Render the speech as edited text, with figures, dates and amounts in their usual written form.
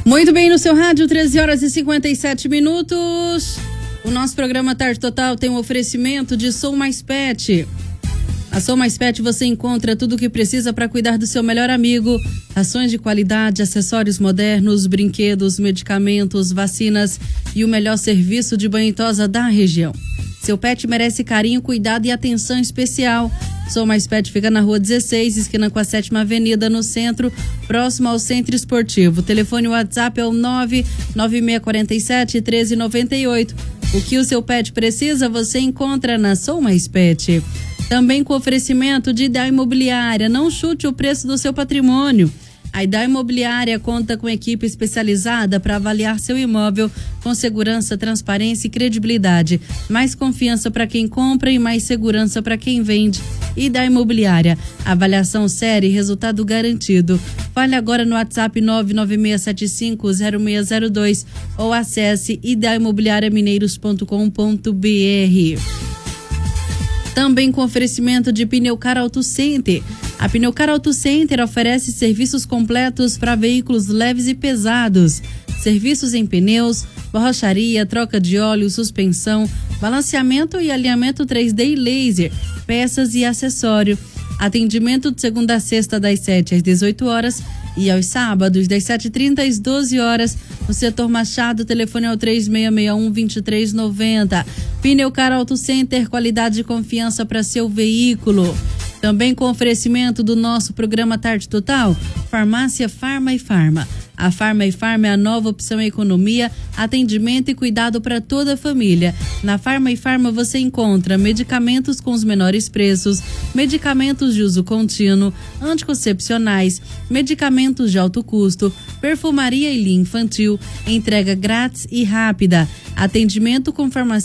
Muito bem, no seu rádio, 13 horas e 57 minutos. O nosso programa Tarde Total tem um oferecimento de Sou Mais Pet. A Sou Mais Pet você encontra tudo o que precisa para cuidar do seu melhor amigo. Rações de qualidade, acessórios modernos, brinquedos, medicamentos, vacinas e o melhor serviço de banho e tosa da região. Seu pet merece carinho, cuidado e atenção especial. Sou Mais Pet fica na rua 16, esquina com a 7ª Avenida, no centro, próximo ao Centro Esportivo. O telefone WhatsApp é o 99647-1398. O que o seu pet precisa, você encontra na Sou Mais Pet. Também com oferecimento de Ideal Imobiliária. Não chute o preço do seu patrimônio. A Ideal Imobiliária conta com equipe especializada para avaliar seu imóvel com segurança, transparência e credibilidade. Mais confiança para quem compra e mais segurança para quem vende. Ideal Imobiliária. Avaliação séria e resultado garantido. Fale agora no WhatsApp 996750602 ou acesse idealimobiliariamineiros.com.br. Também com oferecimento de Pneucar Auto Center. A Pneucar Auto Center oferece serviços completos para veículos leves e pesados. Serviços em pneus, borracharia, troca de óleo, suspensão, balanceamento e alinhamento 3D e laser, peças e acessório. Atendimento de segunda a sexta das 7 às 18 horas e aos sábados das 7h30 às 12 horas. No setor Machado, o telefone é o 3661-2390. Pneucar Auto Center, qualidade e confiança para seu veículo. Também com oferecimento do nosso programa Tarde Total, Farmácia Farma e Farma. A Farma e Farma é a nova opção em economia, atendimento e cuidado para toda a família. Na Farma e Farma você encontra medicamentos com os menores preços, medicamentos de uso contínuo, anticoncepcionais, medicamentos de alto custo, perfumaria e linha infantil, entrega grátis e rápida, atendimento com farmacêutico